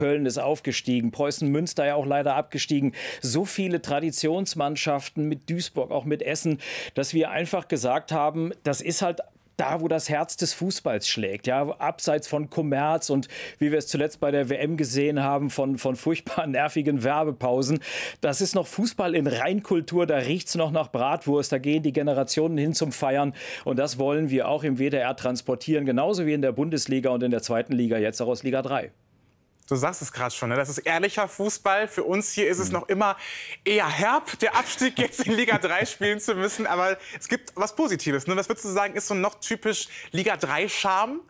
Köln ist aufgestiegen, Preußen Münster ja auch leider abgestiegen. So viele Traditionsmannschaften mit Duisburg, auch mit Essen, dass wir einfach gesagt haben, das ist halt da, wo das Herz des Fußballs schlägt, ja, abseits von Kommerz und wie wir es zuletzt bei der WM gesehen haben, von furchtbar nervigen Werbepausen. Das ist noch Fußball in Reinkultur, da riecht es noch nach Bratwurst, da gehen die Generationen hin zum Feiern und das wollen wir auch im WDR transportieren, genauso wie in der Bundesliga und in der zweiten Liga, jetzt auch aus Liga 3. Du sagst es gerade schon, ne? Das ist ehrlicher Fußball. Für uns hier ist es noch immer eher herb, der Abstieg jetzt in Liga 3 spielen zu müssen. Aber es gibt was Positives. Ne? Was würdest du sagen, ist so noch typisch Liga 3-Charme?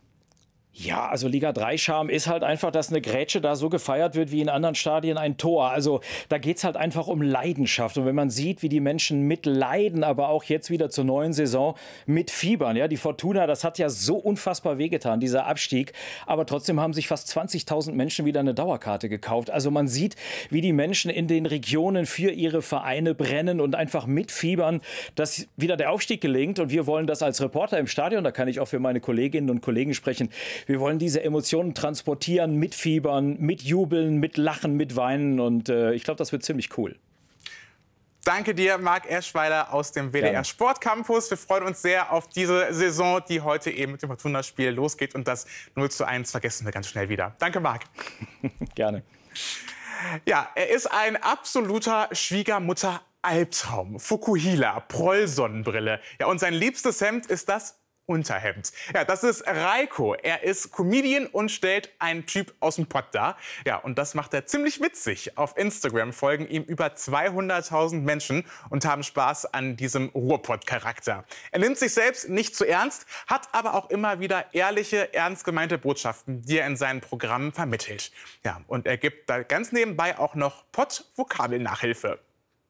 Ja, also Liga 3-Charme ist halt einfach, dass eine Grätsche da so gefeiert wird wie in anderen Stadien ein Tor. Also da geht es halt einfach um Leidenschaft. Und wenn man sieht, wie die Menschen mitleiden, aber auch jetzt wieder zur neuen Saison mitfiebern. Ja, die Fortuna, das hat ja so unfassbar wehgetan, dieser Abstieg. Aber trotzdem haben sich fast 20.000 Menschen wieder eine Dauerkarte gekauft. Also man sieht, wie die Menschen in den Regionen für ihre Vereine brennen und einfach mitfiebern, dass wieder der Aufstieg gelingt. Und wir wollen das als Reporter im Stadion, da kann ich auch für meine Kolleginnen und Kollegen sprechen, wir wollen diese Emotionen transportieren, mitfiebern, mitjubeln, mitlachen, mitweinen und ich glaube, das wird ziemlich cool. Danke dir, Marc Eschweiler aus dem WDR Sportcampus. Wir freuen uns sehr auf diese Saison, die heute eben mit dem Fortuna-Spiel losgeht. Und das 0:1 vergessen wir ganz schnell wieder. Danke, Marc. Gerne. Ja, er ist ein absoluter Schwiegermutter-Albtraum. Fukuhila, Proll-Sonnenbrille. Ja, und sein liebstes Hemd ist das Unterhemd. Ja, das ist Reiko. Er ist Comedian und stellt einen Typ aus dem Pott dar. Ja, und das macht er ziemlich witzig. Auf Instagram folgen ihm über 200.000 Menschen und haben Spaß an diesem Ruhrpott-Charakter. Er nimmt sich selbst nicht zu ernst, hat aber auch immer wieder ehrliche, ernst gemeinte Botschaften, die er in seinen Programmen vermittelt. Ja, und er gibt da ganz nebenbei auch noch Pott-Vokabelnachhilfe.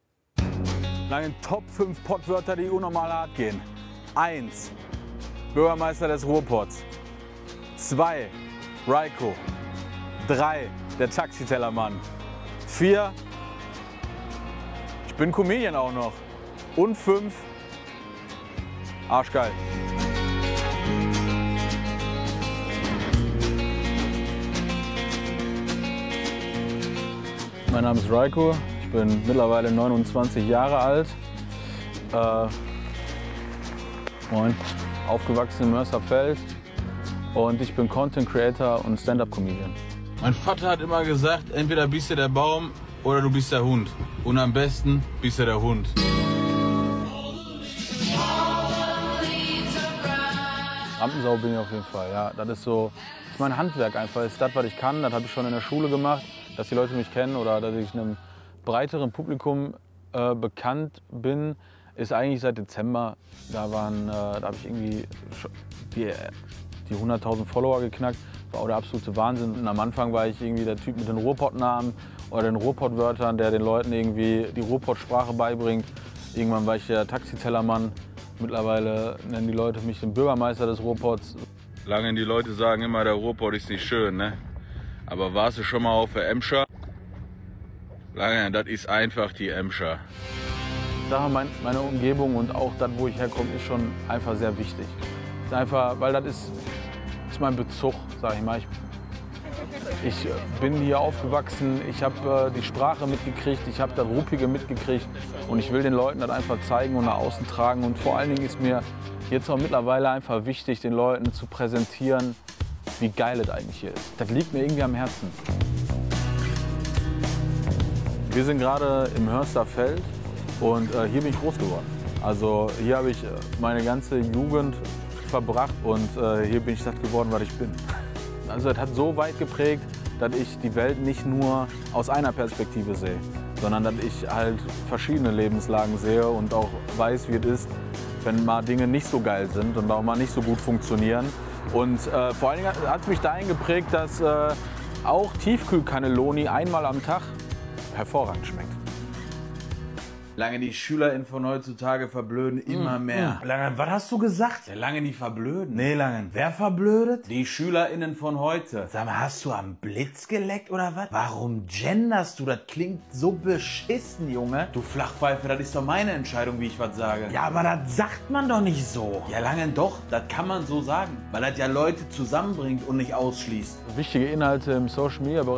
Lange Top 5 Pottwörter, die unnormal hart gehen. 1. Bürgermeister des Ruhrpots. 2. Reiko. 3. Der Taxitellermann. 4. Ich bin Comedian auch noch. Und 5. Arschgeil. Mein Name ist Reiko. Ich bin mittlerweile 29 Jahre alt. Moin. Aufgewachsen in Mörsterfeld und ich bin Content Creator und Stand-Up-Comedian. Mein Vater hat immer gesagt, entweder bist du der Baum oder du bist der Hund. Und am besten bist du der Hund. Rampensau bin ich auf jeden Fall, ja. Das ist so, das ist mein Handwerk einfach. Das ist das, was ich kann. Das habe ich schon in der Schule gemacht, dass die Leute mich kennen oder dass ich einem breiteren Publikum bekannt bin. Ist eigentlich seit Dezember, da habe ich irgendwie die 100.000 Follower geknackt, war auch der absolute Wahnsinn. Und am Anfang war ich irgendwie der Typ mit den Ruhrpott-Namen oder den Ruhrpott-Wörtern, der den Leuten irgendwie die Ruhrpott-Sprache beibringt. Irgendwann war ich der Taxitellermann, mittlerweile nennen die Leute mich den Bürgermeister des Ruhrpots. Lange die Leute sagen immer, der Ruhrpott ist nicht schön, ne? Aber warst du schon mal auf der Emscher? Lange, das ist einfach die Emscher. Meine Umgebung und auch das, wo ich herkomme, ist schon einfach sehr wichtig. Ist einfach, weil das ist mein Bezug, sag ich mal. Ich bin hier aufgewachsen, ich habe die Sprache mitgekriegt, ich habe das Ruppige mitgekriegt und ich will den Leuten das einfach zeigen und nach außen tragen. Und vor allen Dingen ist mir jetzt auch mittlerweile einfach wichtig, den Leuten zu präsentieren, wie geil es eigentlich hier ist. Das liegt mir irgendwie am Herzen. Wir sind gerade im Hörsterfeld. Und hier bin ich groß geworden. Also hier habe ich meine ganze Jugend verbracht und hier bin ich das geworden, was ich bin. Also es hat so weit geprägt, dass ich die Welt nicht nur aus einer Perspektive sehe, sondern dass ich halt verschiedene Lebenslagen sehe und auch weiß, wie es ist, wenn mal Dinge nicht so geil sind und auch mal nicht so gut funktionieren. Und vor allen Dingen hat es mich dahin geprägt, dass auch Tiefkühlcannelloni einmal am Tag hervorragend schmeckt. Lange, die SchülerInnen von heutzutage verblöden immer mehr. Langen, was hast du gesagt? Ja, Lange, die verblöden. Nee, Langen, wer verblödet? Die SchülerInnen von heute. Sag mal, hast du am Blitz geleckt oder was? Warum genderst du? Das klingt so beschissen, Junge. Du Flachpfeife, das ist doch meine Entscheidung, wie ich was sage. Ja, aber das sagt man doch nicht so. Ja, Langen, doch, das kann man so sagen. Weil das ja Leute zusammenbringt und nicht ausschließt. Wichtige Inhalte im Social Media Bereich